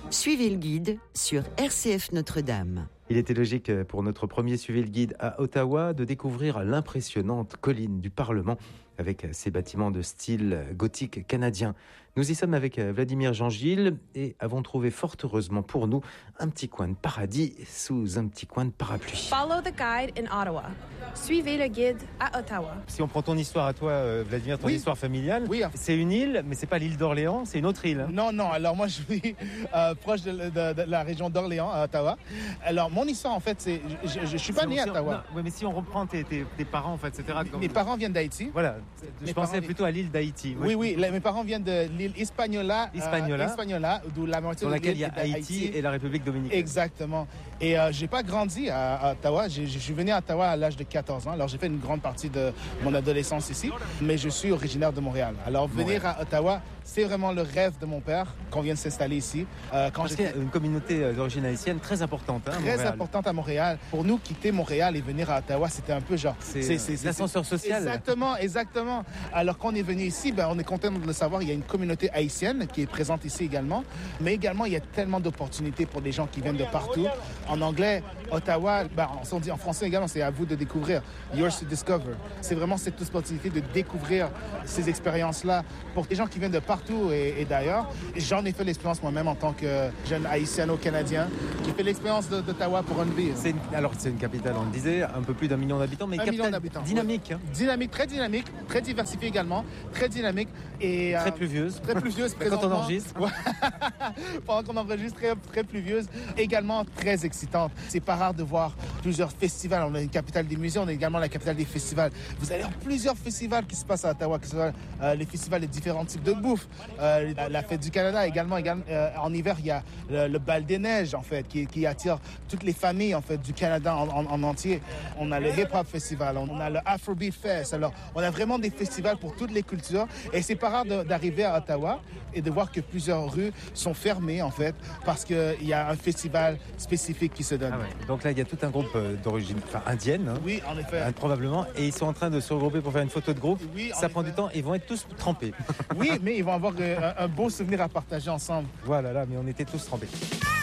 Suivez le guide sur RCF Notre-Dame. Il était logique pour notre premier Suivez le guide à Ottawa de découvrir l'impressionnante colline du Parlement avec ses bâtiments de style gothique canadien. Nous y sommes avec Vladimir Jean-Gilles et avons trouvé fort heureusement pour nous un petit coin de paradis sous un petit coin de parapluie. Follow the guide in Ottawa. Suivez le guide à Ottawa. Si on prend ton histoire à toi, Vladimir, ton histoire familiale, c'est une île, mais c'est pas l'île d'Orléans, c'est une autre île. Non. Alors moi, je suis proche de la région d'Orléans, à Ottawa. Alors mon histoire, en fait, c'est je suis pas né à Ottawa. Oui, mais si on reprend tes parents, en fait, etc. Mes parents viennent d'Haïti. Voilà. Je pensais plutôt à l'île d'Haïti. Oui. Mes parents viennent de l'île Hispaniola, d'où la moitié sur de laquelle il y a l'île Haïti et la République dominicaine. Exactement. Et j'ai pas grandi à Ottawa. Je suis venu à Ottawa à l'âge de 14 ans. Alors j'ai fait une grande partie de mon adolescence ici, mais je suis originaire de Montréal. Alors venir à Ottawa, c'est vraiment le rêve de mon père qu'on vienne s'installer ici. Parce qu'il y a une communauté d'origine haïtienne très importante. Très importante à Montréal. Pour nous, quitter Montréal et venir à Ottawa, c'était un peu genre... C'est l'ascenseur social. Exactement. Alors qu'on est venu ici, on est content de le savoir. Il y a une communauté haïtienne qui est présente ici également. Mais également, il y a tellement d'opportunités pour des gens qui viennent de partout. En anglais, Ottawa, on dit en français également, c'est à vous de découvrir. Yours to discover. C'est vraiment cette opportunité de découvrir ces expériences-là pour des gens qui viennent de partout et d'ailleurs. J'en ai fait l'expérience moi-même en tant que jeune haïtiano-canadien qui fait l'expérience d'Ottawa pour une vie. C'est une capitale, on le disait, un peu plus d'1 million d'habitants, mais une capitale dynamique. Dynamique, très diversifiée également, très dynamique et très pluvieuse. Très pluvieuse quand on enregistre. Pendant qu'on enregistre, très pluvieuse, également très excitante. C'est pas rare de voir plusieurs festivals. On a une capitale des musées, on a également la capitale des festivals. Vous allez avoir plusieurs festivals qui se passent à Ottawa, que ce soit les festivals de différents types de bouffe, la fête du Canada également. En hiver, il y a le bal des neiges en fait, qui attire toutes les familles en fait du Canada en entier. On a le Hip Hop Festival, on a le Afrobeat Fest. Alors, on a vraiment des festivals pour toutes les cultures. Et c'est pas rare d'arriver à Ottawa et de voir que plusieurs rues sont fermées en fait parce qu'il y a un festival spécifique qui se donne. Donc là, il y a tout un groupe d'origine indienne. Oui, en effet. Probablement. Et ils sont en train de se regrouper pour faire une photo de groupe. Oui, ça prend du temps. Ils vont être tous trempés. Oui, mais ils vont avoir un beau souvenir à partager ensemble. Voilà, mais on était tous trempés.